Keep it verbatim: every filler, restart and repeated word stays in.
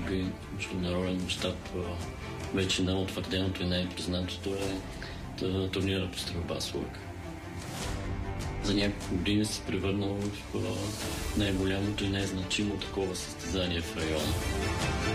би международен мащаб вече най-утвърденото и най-признатото е турнира по стрелба с лък. За няколко години се превърнал в най-голямото и най-значимо такова състезание в района.